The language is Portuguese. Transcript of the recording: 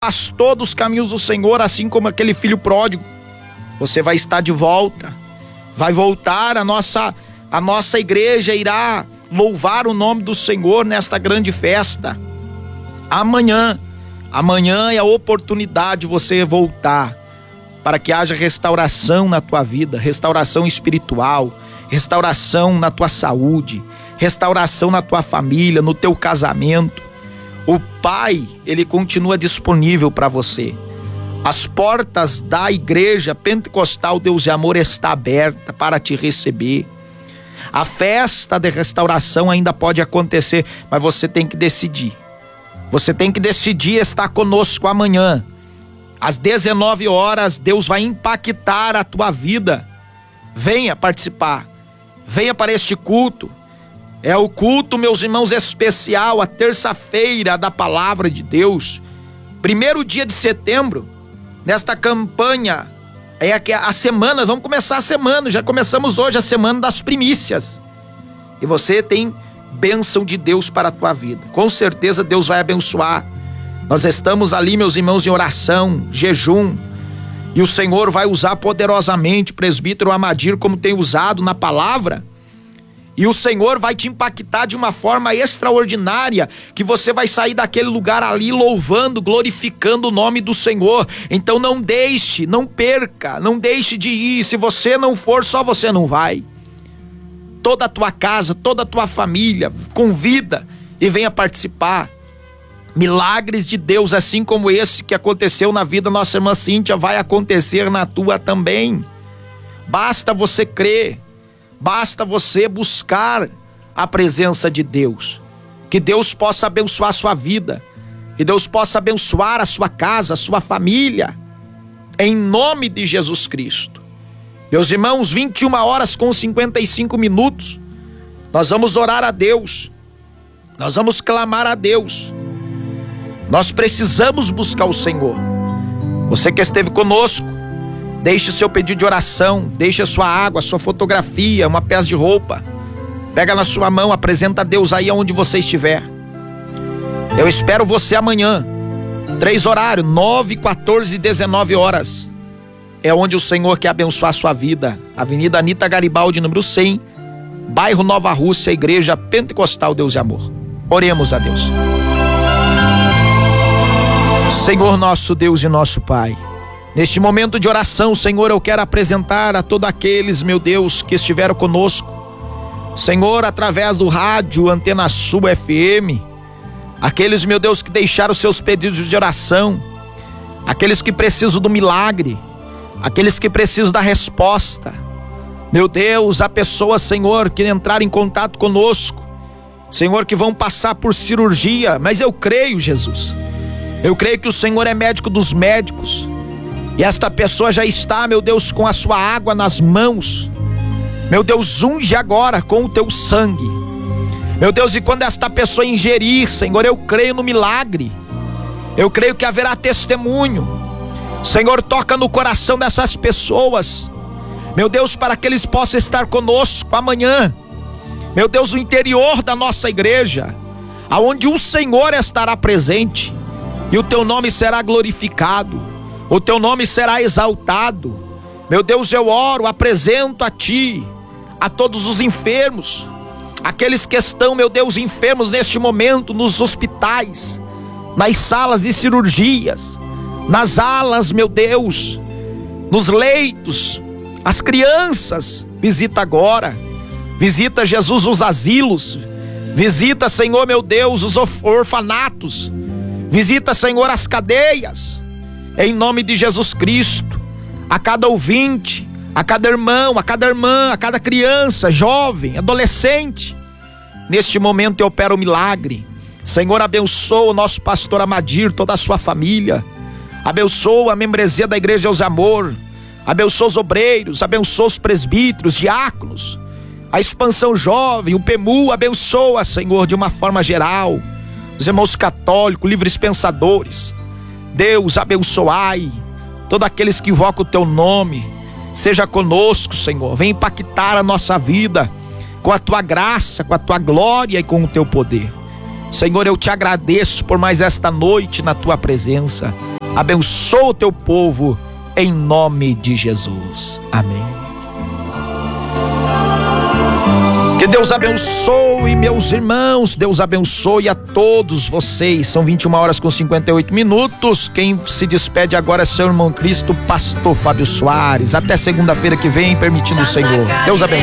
afastou dos caminhos do Senhor, assim como aquele filho pródigo, você vai estar de volta, vai voltar, a nossa igreja irá louvar o nome do Senhor nesta grande festa. Amanhã é a oportunidade de você voltar, para que haja restauração na tua vida, restauração espiritual, restauração na tua saúde, restauração na tua família, no teu casamento. O Pai, Ele continua disponível para você. As portas da igreja pentecostal Deus e Amor está aberta para te receber. A festa de restauração ainda pode acontecer, mas você tem que decidir. Você tem que decidir estar conosco amanhã. Às 19 horas, Deus vai impactar a tua vida. Venha participar. Venha para este culto. É o culto, meus irmãos, especial, a terça-feira da Palavra de Deus. 1º dia de setembro, nesta campanha, a semana, vamos começar a semana, já começamos hoje a semana das primícias. E você tem bênção de Deus para a tua vida. Com certeza Deus vai abençoar. Nós estamos ali, meus irmãos, em oração, jejum, e o Senhor vai usar poderosamente o presbítero Amadir, como tem usado na palavra, e o Senhor vai te impactar de uma forma extraordinária, que você vai sair daquele lugar ali louvando, glorificando o nome do Senhor. Então não deixe, não perca, não deixe de ir. Se você não for, só você não vai. Toda a tua casa, toda a tua família, convida e venha participar. Milagres de Deus, assim como esse que aconteceu na vida da nossa irmã Cíntia, vai acontecer na tua também. Basta você crer, basta você buscar a presença de Deus. Que Deus possa abençoar a sua vida, que Deus possa abençoar a sua casa, a sua família, em nome de Jesus Cristo. Meus irmãos, 21h55, nós vamos orar a Deus, nós vamos clamar a Deus. Nós precisamos buscar o Senhor. Você que esteve conosco, deixe seu pedido de oração, deixe a sua água, a sua fotografia, uma peça de roupa. Pega na sua mão, apresenta a Deus aí onde você estiver. Eu espero você amanhã. 3 horários, 9, 14 e 19 horas. É onde o Senhor quer abençoar a sua vida. Avenida Anita Garibaldi, número 100, bairro Nova Rússia, Igreja Pentecostal Deus e Amor. Oremos a Deus. Senhor nosso Deus e nosso Pai, neste momento de oração, Senhor, eu quero apresentar a todos aqueles, meu Deus, que estiveram conosco, Senhor, através do rádio Antena Sul FM, aqueles, meu Deus, que deixaram seus pedidos de oração, aqueles que precisam do milagre, aqueles que precisam da resposta. Meu Deus, há pessoas, Senhor, que entraram em contato conosco, Senhor, que vão passar por cirurgia, mas eu creio, Jesus, eu creio que o Senhor é médico dos médicos, e esta pessoa já está, meu Deus, com a sua água nas mãos. Meu Deus, unge agora com o teu sangue, meu Deus, e quando esta pessoa ingerir, Senhor, eu creio no milagre, eu creio que haverá testemunho. Senhor, toca no coração dessas pessoas, meu Deus, para que eles possam estar conosco amanhã, meu Deus, no interior da nossa igreja, aonde o Senhor estará presente, e o teu nome será glorificado, o teu nome será exaltado. Meu Deus, eu oro, apresento a ti, a todos os enfermos, aqueles que estão, meu Deus, enfermos neste momento, nos hospitais, nas salas de cirurgias, nas alas, meu Deus, nos leitos, as crianças, visita agora, visita, Jesus, os asilos, visita, Senhor, meu Deus, os orfanatos, visita, Senhor, as cadeias, em nome de Jesus Cristo, a cada ouvinte, a cada irmão, a cada irmã, a cada criança, jovem, adolescente. Neste momento eu opero o milagre. Senhor, abençoa o nosso pastor Amadir, toda a sua família, abençoa a membresia da Igreja Deus e Amor, abençoa os obreiros, abençoa os presbíteros, diáconos, a expansão jovem, o PEMU, abençoa, Senhor, de uma forma geral, os irmãos católicos, livres pensadores. Deus, abençoai todos aqueles que invocam o teu nome. Seja conosco, Senhor, vem impactar a nossa vida com a tua graça, com a tua glória e com o teu poder. Senhor, eu te agradeço por mais esta noite na tua presença. Abençoa o teu povo, em nome de Jesus. Amém. Que Deus abençoe meus irmãos, Deus abençoe a todos vocês. São 21h58. Quem se despede agora é seu irmão Cristo, pastor Fábio Soares. Até segunda-feira que vem, permitindo o Senhor. Deus abençoe.